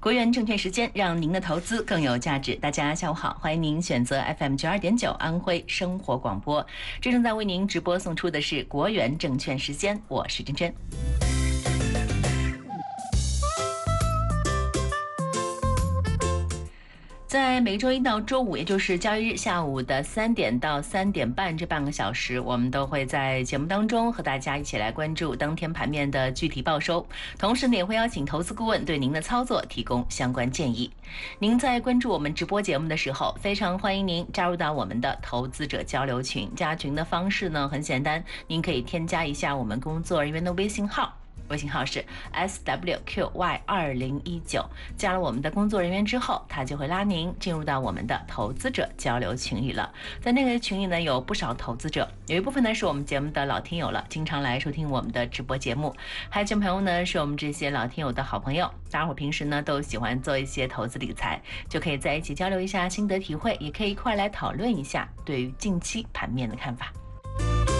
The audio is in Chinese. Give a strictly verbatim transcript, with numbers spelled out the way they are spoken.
国元证券时间，让您的投资更有价值。大家下午好，欢迎您选择 F M 九二点九安徽生活广播。这正在为您直播送出的是国元证券时间，我是真真。在每周一到周五，也就是交易日下午的三点到三点半这半个小时，我们都会在节目当中和大家一起来关注当天盘面的具体报收，同时呢也会邀请投资顾问对您的操作提供相关建议。您在关注我们直播节目的时候，非常欢迎您加入到我们的投资者交流群。加群的方式呢很简单，您可以添加一下我们工作人员的微信号。微信号是 S W Q Y 二零一九，加了我们的工作人员之后，他就会拉您进入到我们的投资者交流群里了。在那个群里呢，有不少投资者，有一部分呢是我们节目的老听友了，经常来收听我们的直播节目；还有一群朋友呢是我们这些老听友的好朋友，大家伙平时呢都喜欢做一些投资理财，就可以在一起交流一下心得体会，也可以一块来讨论一下对于近期盘面的看法。